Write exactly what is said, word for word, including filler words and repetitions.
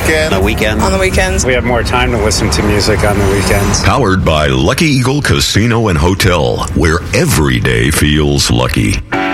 weekend. On the weekend. On the weekends. We have more time to listen to music on the weekends. Powered by Lucky Eagle Casino and Hotel, where every day feels lucky.